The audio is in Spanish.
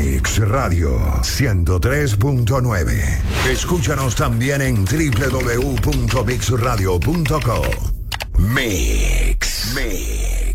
Mix Radio 103.9. Escúchanos también en www.mixradio.co. Mix.